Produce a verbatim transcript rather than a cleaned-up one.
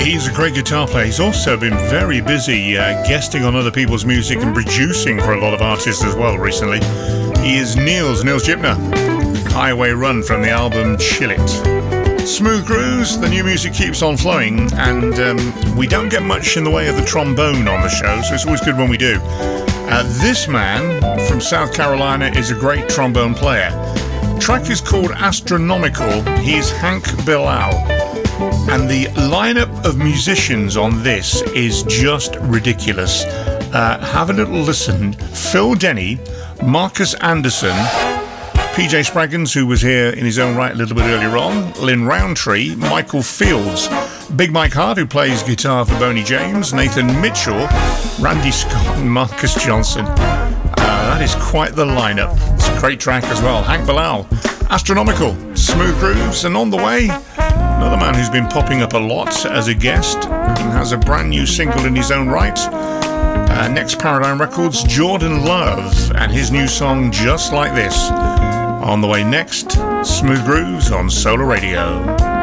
He's a great guitar player. He's also been very busy uh, guesting on other people's music and producing for a lot of artists as well recently. He is Niels, Niels Gipner. Highway Run from the album Chill It. Smooth grooves, the new music keeps on flowing, and um, we don't get much in the way of the trombone on the show, so it's always good when we do. Uh, this man from South Carolina is a great trombone player. The track is called Astronomical. He's Hank Bilal. And the lineup of musicians on this is just ridiculous. Uh, have a little listen. Phil Denny, Marcus Anderson, P J Spraggins, who was here in his own right a little bit earlier on, Lynn Roundtree, Michael Fields, Big Mike Hart, who plays guitar for Boney James, Nathan Mitchell, Randy Scott, and Marcus Johnson. Uh, that is quite the lineup. It's a great track as well. Hank Bilal, Astronomical, smooth grooves, and on the way, another man who's been popping up a lot as a guest and has a brand new single in his own right. Uh, next Paradigm Records, Jordan Love, and his new song Just Like This. On the way next, Smooth Grooves on Solar Radio.